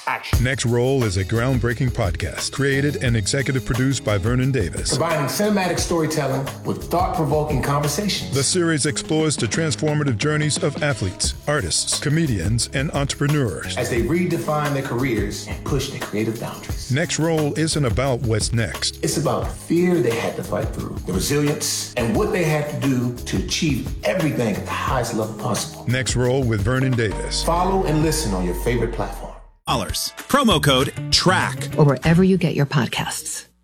action. Next Roll is a groundbreaking podcast created and executive produced by Vernon Davis. Combining cinematic storytelling with thought-provoking conversations. The series explores the transformative journeys of athletes, artists, comedians, and entrepreneurs as they redefine their careers and push their creative boundaries. Next Roll isn't about what's next. It's about the fear they had to fight through, the resilience, and what they had to do to achieve everything at the highest level possible. Next Roll with Vernon Davis. Follow and listen on your favorite platform. Promo code TRACK. Or wherever you get your podcasts.